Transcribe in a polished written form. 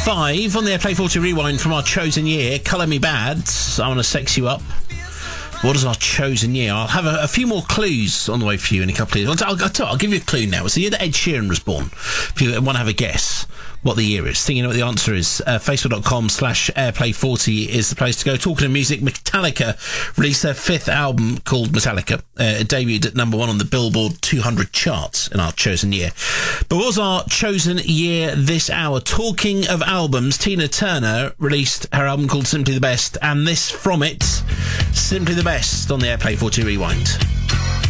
5 on the Airplay 40 Rewind from our chosen year. Colour Me Bad, I Want to Sex You Up. What is our chosen year? I'll have a few more clues on the way for you in a couple of years. I'll give you a clue now. It's the year that Ed Sheeran was born. If you want to have a guess what the year is, thinking what the answer is, facebook.com/airplay40 is the place to go. Talking of music, Metallica released their 5th album called Metallica. It debuted at number 1 on the Billboard 200 charts in our chosen year. But what was our chosen year this hour? Talking of albums, Tina Turner released her album called Simply the Best, and this from it, Simply the Best on the Airplay 40 Rewind.